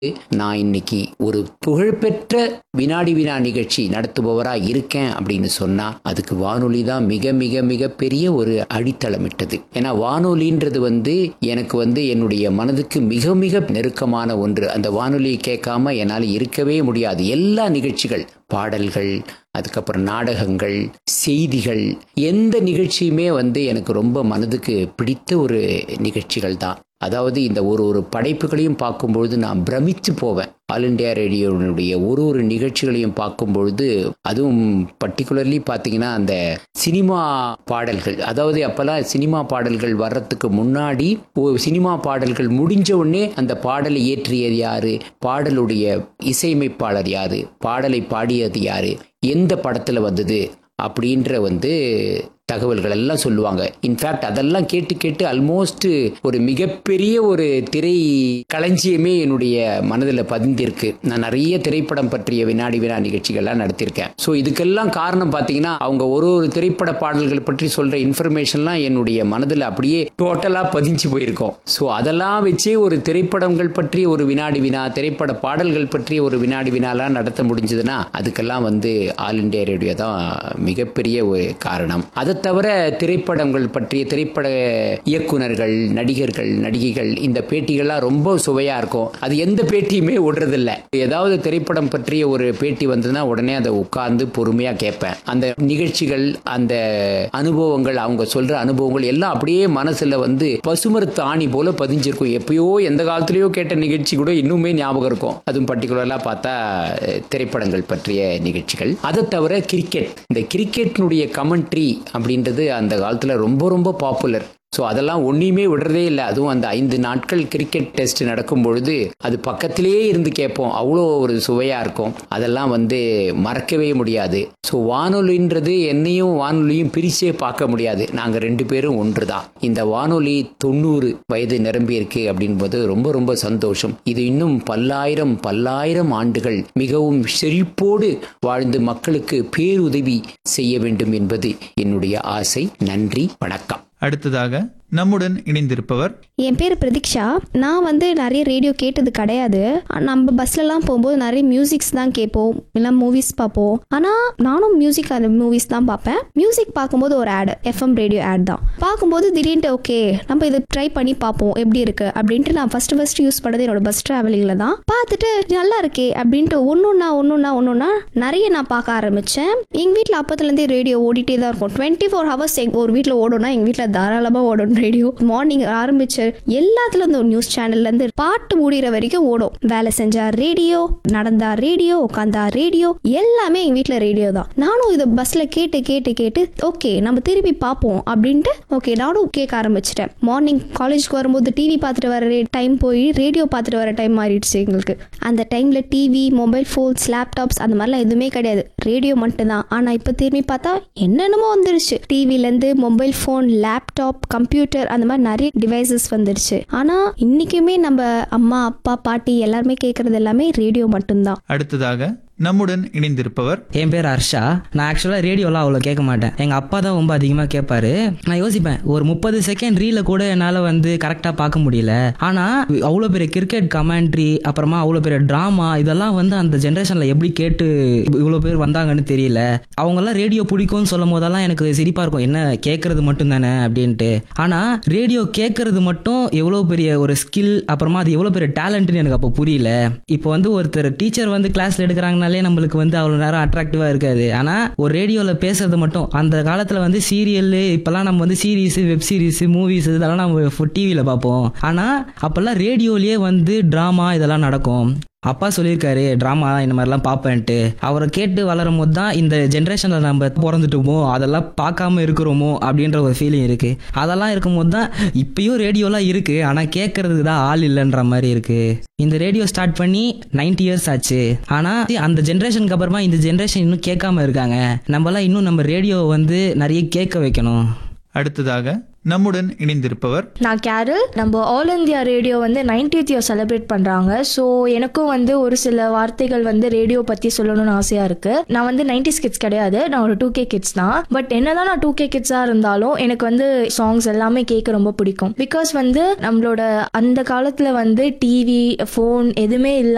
நான் இன்னைக்கு ஒரு புகழ்பெற்ற வினாடி வினா நிகழ்ச்சி நடத்துபவரா இருக்கேன் அப்படின்னு சொன்னா அதுக்கு வானொலி தான் மிக மிக மிக பெரிய ஒரு அடித்தளமிட்டது. ஏன்னா வானொலின்றது எனக்கு என்னுடைய மனதுக்கு மிக மிக நெருக்கமான ஒன்று. அந்த வானொலியை கேட்காம என்னால் இருக்கவே முடியாது. எல்லா நிகழ்ச்சிகள், பாடல்கள், அதுக்கப்புறம் நாடகங்கள், செய்திகள், எந்த நிகழ்ச்சியுமே எனக்கு ரொம்ப மனதுக்கு பிடித்த ஒரு நிகழ்ச்சிகள் தான். அதாவது இந்த ஒரு படைப்புகளையும் பார்க்கும்பொழுது நான் பிரமித்து போவேன். ஆல் இண்டியா ரேடியோனுடைய ஒரு நிகழ்ச்சிகளையும் பார்க்கும்பொழுது, அதுவும் பர்டிகுலர்லி பார்த்தீங்கன்னா அந்த சினிமா பாடல்கள், அதாவது அப்போல்லாம் சினிமா பாடல்கள் வர்றதுக்கு முன்னாடி சினிமா பாடல்கள் முடிஞ்ச உடனே அந்த பாடலை இயற்றியது யாரு, பாடலுடைய இசையமைப்பாளர் யாரு, பாடலை பாடியது யாரு, எந்த படத்தில் வந்தது அப்படின்ற தகவல்கள் எல்லாம் சொல்லுவாங்க. இன்ஃபேக்ட் அதெல்லாம் கேட்டு கேட்டு ஆல்மோஸ்ட் ஒரு மிகப்பெரிய ஒரு திரை களஞ்சியமே என்னுடைய மனதில் பதிந்திருக்கு. நான் நிறைய திரைப்படம் பற்றிய வினாடி வினா நிகழ்ச்சிகள்லாம் நடத்தியிருக்கேன். ஸோ இதுக்கெல்லாம் காரணம் பார்த்தீங்கன்னா அவங்க ஒரு திரைப்பட பாடல்கள் பற்றி சொல்ற இன்ஃபர்மேஷன்லாம் என்னுடைய மனதில் அப்படியே டோட்டலாக பதிஞ்சு போயிருக்கோம். ஸோ அதெல்லாம் வச்சே ஒரு திரைப்படங்கள் பற்றி ஒரு வினாடி வினா, திரைப்பட பாடல்கள் பற்றி ஒரு வினாடி வினாலாம் நடத்த முடிஞ்சதுன்னா அதுக்கெல்லாம் ஆல் இண்டியா ரேடியோ தான் மிகப்பெரிய ஒரு காரணம். அதை தவிர திரைப்படங்கள் பற்றிய திரைப்பட இயக்குனர்கள், நடிகர்கள், நடிகைகள் இந்த பேட்டிகள்லாம் ரொம்ப சுவையா இருக்கும். அது எந்த பேட்டியுமே விடுறதில்லை. ஏதாவது திரைப்படம் பற்றிய ஒரு பேட்டி வந்ததுன்னா உடனே அதை உட்கார்ந்து பொறுமையா கேட்பேன். அந்த நிகழ்ச்சிகள், அந்த அனுபவங்கள், அவங்க சொல்ற அனுபவங்கள் எல்லாம் அப்படியே மனசுல பசுமரத்து ஆணி போல பதிஞ்சிருக்கும். எப்பயோ எந்த காலத்திலயோ கேட்ட நிகழ்ச்சி கூட இன்னுமே ஞாபகம் இருக்கும். அதுவும் பர்டிகுலரா பார்த்தா திரைப்படங்கள் பற்றிய நிகழ்ச்சிகள். அதை தவிர கிரிக்கெட், இந்த கிரிக்கெட்னுடைய கமெண்ட்ரி அப்படின்றது அந்த காலத்துல ரொம்ப ரொம்ப பாப்புலர். ஸோ அதெல்லாம் ஒன்றையுமே விடுறதே இல்லை. அதுவும் அந்த 5 நாட்கள் கிரிக்கெட் டெஸ்ட் நடக்கும் பொழுது அது பக்கத்திலேயே இருந்து கேட்போம். அவ்வளோ ஒரு சுவையாக இருக்கும். அதெல்லாம் மறக்கவே முடியாது. ஸோ வானொலின்றது என்னையும் வானொலியும் பிரிச்சே பார்க்க முடியாது. நாங்கள் 2 பேரும் ஒன்று தான். இந்த வானொலி 90 வயது நிரம்பியிருக்கு அப்படின்போது ரொம்ப ரொம்ப சந்தோஷம். இது இன்னும் பல்லாயிரம் ஆண்டுகள் மிகவும் செழிப்போடு வாழ்ந்து மக்களுக்கு பேருதவி செய்ய வேண்டும் என்பது என்னுடைய ஆசை. நன்றி, வணக்கம். அடுத்ததாக நம்முடன் இணைந்திருப்பவர். என் பேர் பிரதீக்ஷா. நான் நிறைய ரேடியோ கேட்டது கிடையாது. நம்ம பஸ்லலாம் போகும்போது நிறைய மியூசிக்ஸ் தான் கேட்போம், இல்லை மூவிஸ் பார்ப்போம். ஆனால் நானும் அந்த மூவிஸ் தான் பார்ப்பேன். மியூசிக் பார்க்கும்போது ஒரு ஆட், எஃப்எம் ரேடியோ ஆட் தான் பார்க்கும்போது திடீர்னு ஓகே நம்ம இதை ட்ரை பண்ணி பார்ப்போம் எப்படி இருக்கு அப்படின்ட்டு நான் ஃபர்ஸ்ட் யூஸ் பண்ணது என்னோட பஸ் டிராவலிங்ல தான். பார்த்துட்டு நல்லா இருக்கே அப்படின்ட்டு ஒன்னொன்னா நிறைய நான் பார்க்க ஆரம்பிச்சேன். எங்க வீட்டில் அப்பத்துலேருந்தே ரேடியோ ஓடிட்டே தான் இருக்கும். 24 hours ஒரு வீட்டில் ஓடணும்னா எங்க வீட்டில் தாராளமாக ஓடணும் ரேடியோ. மார்னிங் ஆரம்பிச்சு எல்லாத்துல இருந்து நியூஸ் சேனல்ல இருந்து பாட்டு முடிகிற வரைக்கும் ஓடும். வேலை செஞ்சா ரேடியோ, நடந்தா ரேடியோ, உட்காந்தா ரேடியோ, எல்லாமே எங்க வீட்டுல ரேடியோ தான். நானும் இதை பஸ்ல கேட்டு ஓகே நம்ம திருப்பி பார்ப்போம் அப்படின்ட்டு ஓகே நானும் கேட்க ஆரம்பிச்சிட்டேன். மார்னிங் காலேஜ்க்கு வரும்போது டிவி பார்த்துட்டு வர டைம் போய் ரேடியோ பார்த்துட்டு வர டைம் மாறிடுச்சு எங்களுக்கு. அந்த டைம்ல டிவி, மொபைல் போன்ஸ், லேப்டாப்ஸ் அந்த மாதிரிலாம் எதுவுமே கிடையாது, ரேடியோ மட்டும்தான். ஆனா இப்ப திரும்பி பார்த்தா என்னென்னமோ வந்துருச்சு. டிவில இருந்து மொபைல் போன், லேப்டாப், கம்ப்யூட்டர், அந்த மாதிரி நிறைய டிவைசஸ் வந்துருச்சு. ஆனா இன்னைக்குமே நம்ம அம்மா, அப்பா, பாட்டி எல்லாருமே கேட்கறது எல்லாமே ரேடியோ மட்டும்தான். அடுத்ததாக நம்முடன் இணைந்திருப்பவர். என் பேர் ஹர்ஷா. நான் ஆக்சுவலாக ரேடியோலாம் அவ்வளோ கேட்க மாட்டேன். எங்கள் அப்பா தான் ரொம்ப அதிகமாக கேட்பாரு. நான் யோசிப்பேன், ஒரு 30 செகண்ட் ரீல கூட என்னால் கரெக்டாக பார்க்க முடியல. ஆனால் அவ்வளோ பெரிய கிரிக்கெட் கமெண்ட்ரி, அப்புறமா அவ்வளோ பெரிய ட்ராமா, இதெல்லாம் அந்த ஜென்ரேஷனில் எப்படி கேட்டு இவ்வளோ பேர் வந்தாங்கன்னு தெரியல. அவங்கெல்லாம் ரேடியோ பிடிக்கும்னு சொல்லும் போதெல்லாம் எனக்கு சிரிப்பாக இருக்கும், என்ன கேட்கறது மட்டும் தானே அப்படின்ட்டு. ஆனால் ரேடியோ கேட்கறது மட்டும் எவ்வளோ பெரிய ஒரு ஸ்கில், அப்புறமா அது எவ்வளோ பெரிய டேலண்ட்னு எனக்கு அப்போ புரியல. இப்போ ஒருத்தர் டீச்சர் கிளாஸ்ல எடுக்கிறாங்கன்னா நம்மளுக்கு அவ்வளவு நேரம் அட்ராக்டிவா இருக்காது. ஆனா ஒரு ரேடியோல பேசுறது மட்டும், அந்த காலத்துல சீரியல், இப்பெல்லாம் நம்ம சீரீஸ், வெப் சீரிஸ், மூவிஸ் இதெல்லாம் நம்ம டிவில பார்ப்போம். ஆனா அப்பெல்லாம் ரேடியோலயே டிராமா இதெல்லாம் நடக்கும். அப்பா சொல்லியிருக்காரு ட்ராமா இந்த மாதிரிலாம் பார்ப்பேன்ட்டு. அவரை கேட்டு வளரும் போது தான் இந்த ஜென்ரேஷனில் நம்ம பிறந்துட்டோமோ, அதெல்லாம் பார்க்காம இருக்கிறோமோ அப்படின்ற ஒரு ஃபீலிங் இருக்குது. அதெல்லாம் இருக்கும்போது தான் இப்பயும் ரேடியோலாம் இருக்குது, ஆனால் கேட்கறதுக்கு தான் ஆள் இல்லைன்ற மாதிரி இருக்குது. இந்த ரேடியோ ஸ்டார்ட் பண்ணி 90 years ஆச்சு. ஆனால் அந்த ஜென்ரேஷனுக்கு அப்புறமா இந்த ஜென்ரேஷன் இன்னும் கேட்காம இருக்காங்க. நம்மளாம் இன்னும் நம்ம ரேடியோ நிறைய கேட்க வைக்கணும். அடுத்ததாக நம்முடன் இணைந்திருப்பவர். நான் கேரல். நம்ம all India radio 90th year celebrate பண்றாங்க. ஸோ எனக்கும் ஒரு சில வார்த்தைகள் ரேடியோ பத்தி சொல்லணும்னு ஆசையா இருக்கு. நான் 90s கிட்ஸ் கிடையாது, நான் ஒரு 2K கிட்ஸ் தான். பட் என்னதான் நான் 2K கிட்ஸா இருந்தாலும் எனக்கு சாங்ஸ் எல்லாமே கேட்க ரொம்ப பிடிக்கும். பிகாஸ் நம்மளோட அந்த காலத்துல டிவி, ஃபோன் எதுவுமே இல்லாம